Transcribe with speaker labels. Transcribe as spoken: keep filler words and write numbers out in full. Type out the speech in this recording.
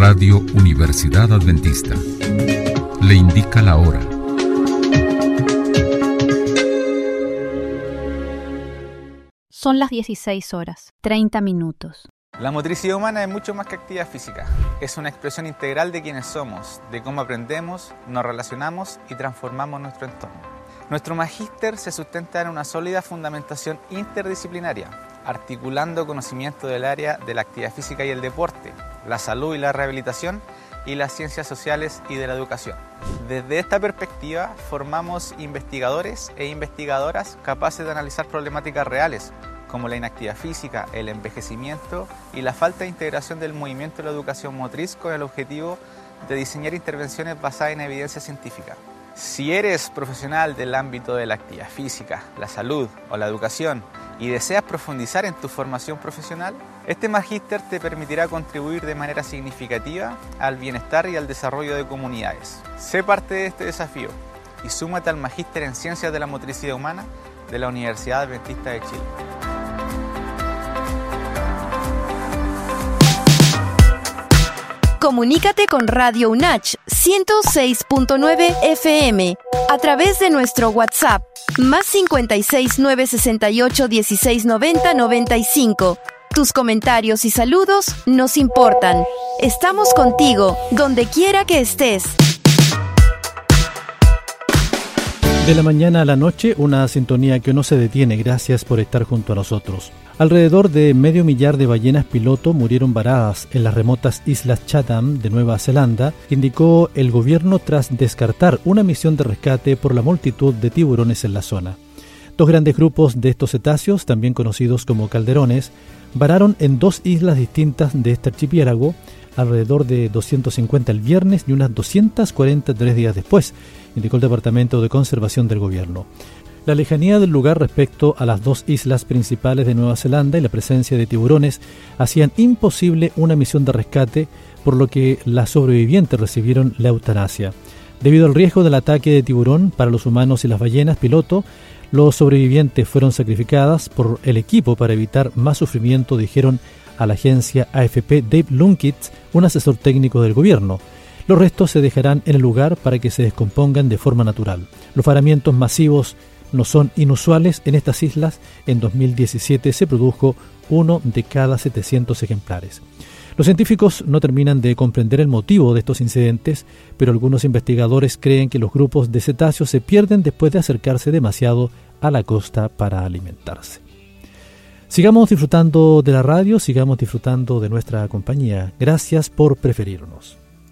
Speaker 1: Radio Universidad Adventista le indica la hora.
Speaker 2: Son las dieciséis horas, treinta minutos.
Speaker 3: La motricidad humana es mucho más que actividad física. Es una expresión integral de quienes somos, de cómo aprendemos, nos relacionamos y transformamos nuestro entorno. Nuestro magíster se sustenta en una sólida fundamentación interdisciplinaria, articulando conocimiento del área de la actividad física y el deporte, la salud y la rehabilitación y las ciencias sociales y de la educación. Desde esta perspectiva, formamos investigadores e investigadoras capaces de analizar problemáticas reales, como la inactividad física, el envejecimiento y la falta de integración del movimiento de la educación motriz con el objetivo de diseñar intervenciones basadas en evidencia científica. Si eres profesional del ámbito de la actividad física, la salud o la educación y deseas profundizar en tu formación profesional, este magíster te permitirá contribuir de manera significativa al bienestar y al desarrollo de comunidades. Sé parte de este desafío y súmate al magíster en Ciencias de la Motricidad Humana de la Universidad Adventista de Chile.
Speaker 4: Comunícate con Radio UNACH ciento seis punto nueve F M a través de nuestro WhatsApp más cincuenta y seis, nueve sesenta y ocho, dieciséis noventa, noventa y cinco. Tus comentarios y saludos nos importan. Estamos contigo, donde quiera que estés.
Speaker 5: De la mañana a la noche, una sintonía que no se detiene. Gracias por estar junto a nosotros. Alrededor de medio millar de ballenas piloto murieron varadas en las remotas islas Chatham de Nueva Zelanda, indicó el gobierno tras descartar una misión de rescate por la multitud de tiburones en la zona. Dos grandes grupos de estos cetáceos, también conocidos como calderones, vararon en dos islas distintas de este archipiélago, alrededor de doscientos cincuenta el viernes y unas doscientos cuarenta tres días después, indicó el Departamento de Conservación del Gobierno. La lejanía del lugar respecto a las dos islas principales de Nueva Zelanda y la presencia de tiburones hacían imposible una misión de rescate, por lo que las sobrevivientes recibieron la eutanasia. Debido al riesgo del ataque de tiburón para los humanos y las ballenas piloto, los sobrevivientes fueron sacrificadas por el equipo para evitar más sufrimiento, dijeron a la agencia A F P Dave Lunkett, un asesor técnico del gobierno. Los restos se dejarán en el lugar para que se descompongan de forma natural. Los varamientos masivos no son inusuales en estas islas. En dos mil diecisiete se produjo uno de cada setecientos ejemplares. Los científicos no terminan de comprender el motivo de estos incidentes, pero algunos investigadores creen que los grupos de cetáceos se pierden después de acercarse demasiado a la costa para alimentarse. Sigamos disfrutando de la radio, sigamos disfrutando de nuestra compañía. Gracias por preferirnos.